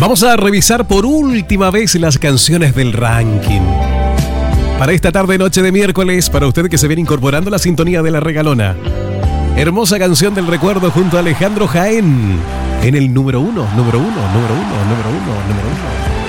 Vamos a revisar por última vez las canciones del ranking. Para esta tarde noche de miércoles, para usted que se viene incorporando la sintonía de La Regalona. Hermosa canción del recuerdo junto a Alejandro Jaén. En el número uno.